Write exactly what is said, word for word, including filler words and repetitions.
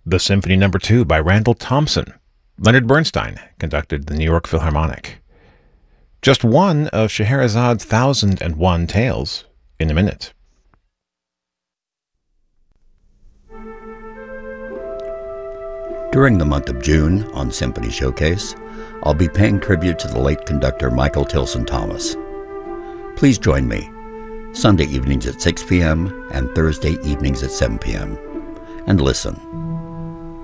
The Symphony Number two by Randall Thompson. Leonard Bernstein conducted the New York Philharmonic. Just one of Scheherazade's Thousand and One Tales in a minute. During the month of June on Symphony Showcase, I'll be paying tribute to the late conductor Michael Tilson Thomas. Please join me Sunday evenings at six p.m. and Thursday evenings at seven p.m. and listen.